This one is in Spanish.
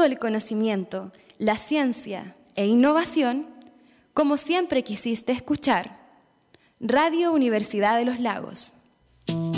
el conocimiento, la ciencia e innovación, como siempre quisiste escuchar. Radio Universidad de los Lagos.